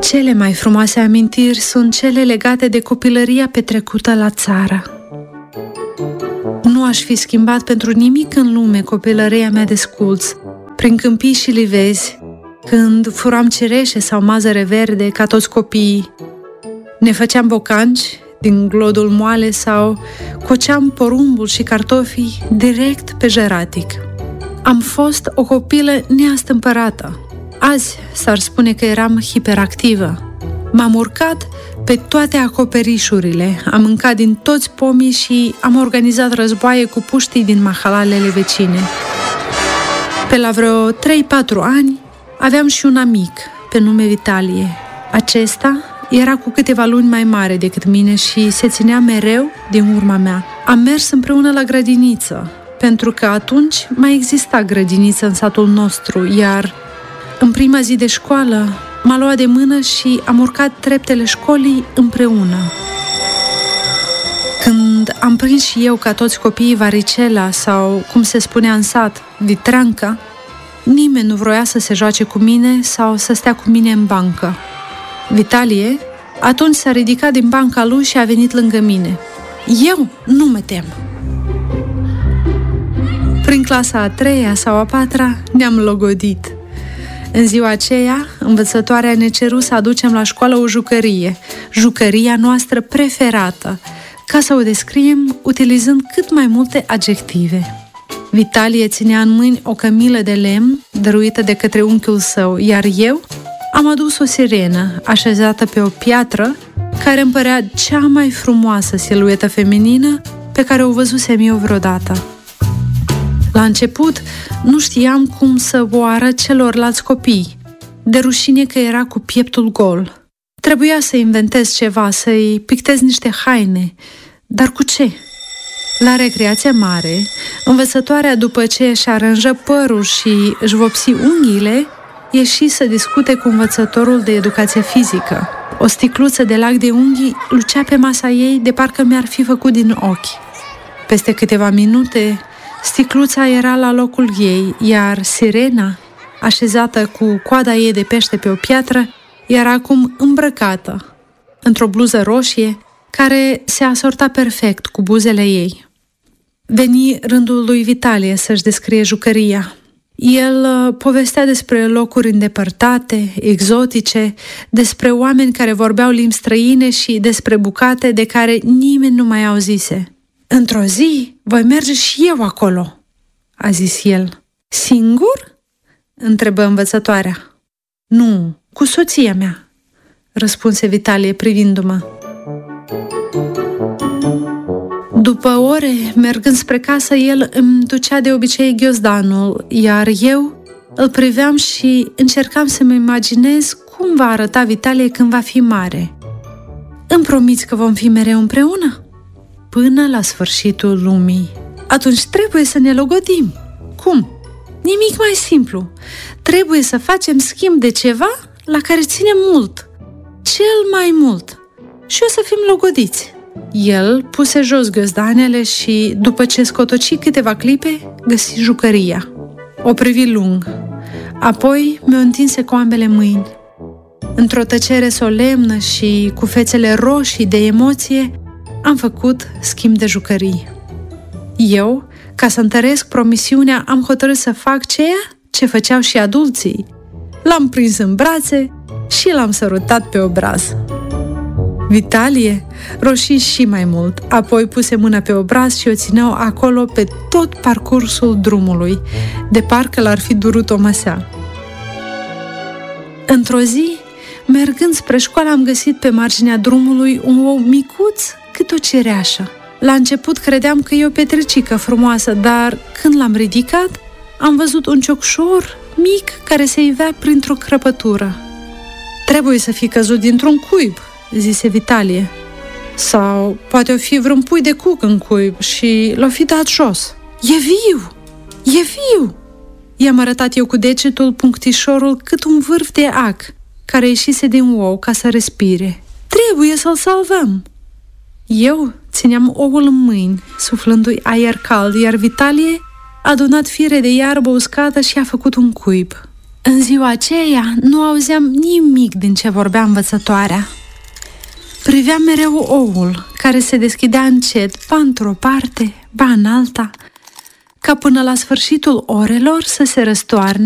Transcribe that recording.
Cele mai frumoase amintiri sunt cele legate de copilăria petrecută la țară. Nu aș fi schimbat pentru nimic în lume copilăria mea de sculț, prin câmpii și livezi, când furam cireșe sau mazăre verde ca toți copiii. Ne făceam bocanci din glodul moale sau coceam porumbul și cartofii direct pe jeratic. Am fost o copilă neastâmpărată. Azi s-ar spune că eram hiperactivă. M-am urcat pe toate acoperișurile, am mâncat din toți pomii și am organizat războaie cu puștii din mahalalele vecine. Pe la vreo 3-4 ani aveam și un amic pe nume Vitalie. Acesta era cu câteva luni mai mare decât mine și se ținea mereu din urma mea. Am mers împreună la grădiniță, pentru că atunci mai exista grădiniță în satul nostru, iar în prima zi de școală m-a luat de mână și am urcat treptele școlii împreună. Când am prins și eu, ca toți copiii, varicela sau, cum se spunea în sat, vitreanca, nimeni nu vroia să se joace cu mine sau să stea cu mine în bancă. Vitalie atunci s-a ridicat din banca lui și a venit lângă mine. Eu nu mă tem. Prin clasa a 3-a sau a 4-a ne-am logodit. În ziua aceea, învățătoarea ne ceru să aducem la școală o jucărie, jucăria noastră preferată, ca să o descriem utilizând cât mai multe adjective. Vitalie ținea în mâini o cămilă de lemn dăruită de către unchiul său, iar eu am adus o sirenă așezată pe o piatră care îmi părea cea mai frumoasă siluetă feminină pe care o văzusem eu vreodată. La început nu știam cum să o arăt celorlalți copii, de rușine că era cu pieptul gol. Trebuia să inventez ceva, să-i pictez niște haine, dar cu ce? La recreația mare, învățătoarea, după ce își aranjă părul și își vopsi unghiile, ieși să discute cu învățătorul de educație fizică. O sticluță de lac de unghii lucea pe masa ei de parcă mi-ar fi făcut din ochi. Peste câteva minute, sticluța era la locul ei, iar sirena, așezată cu coada ei de pește pe o piatră, era acum îmbrăcată într-o bluză roșie care se asorta perfect cu buzele ei. Veni rândul lui Vitalie să-și descrie jucăria. El povestea despre locuri îndepărtate, exotice, despre oameni care vorbeau limbi străine și despre bucate de care nimeni nu mai auzise. Într-o zi voi merge și eu acolo, a zis el. Singur? Întrebă învățătoarea. Nu, cu soția mea, răspunse Vitalie privindu-mă. După ore, mergând spre casă, el îmi ducea de obicei ghiozdanul, iar eu îl priveam și încercam să-mi imaginez cum va arăta Vitalie când va fi mare. Îmi promiți că vom fi mereu împreună? Până la sfârșitul lumii. Atunci trebuie să ne logodim. Cum? Nimic mai simplu. Trebuie să facem schimb de ceva la care ținem mult. Cel mai mult. Și o să fim logodiți. El puse jos ghiozdanele și, după ce scotoci câteva clipe, găsi jucăria. O privi lung. Apoi mi-o întinse cu ambele mâini. Într-o tăcere solemnă și cu fețele roșii de emoție, am făcut schimb de jucării. Eu, ca să întăresc promisiunea, am hotărât să fac ceea ce făceau și adulții. L-am prins în brațe și l-am sărutat pe obraz. Vitalie roșii și mai mult, apoi puse mâna pe obraz și o țineau acolo pe tot parcursul drumului, de parcă l-ar fi durut o măsea. Într-o zi, mergând spre școală, am găsit pe marginea drumului un ou micuț cât o cireașă. La început credeam că e o petricică frumoasă, dar când l-am ridicat, am văzut un ciocșor mic care se ivea printr-o crăpătură. Trebuie să fi căzut dintr-un cuib, zise Vitalie. Sau poate o fi vreun pui de cuc în cuib și l-o fi dat jos. E viu! E viu! I-am arătat eu cu degetul punctișorul cât un vârf de ac care ieșise din ou ca să respire. Trebuie să-l salvăm! Eu țineam oul în mâini, suflându-i aer cald, iar Vitalie a adunat fire de iarbă uscată și a făcut un cuib. În ziua aceea nu auzeam nimic din ce vorbea învățătoarea. Priveam mereu oul, care se deschidea încet, ba într-o parte, ba în alta, ca până la sfârșitul orelor să se răstoarne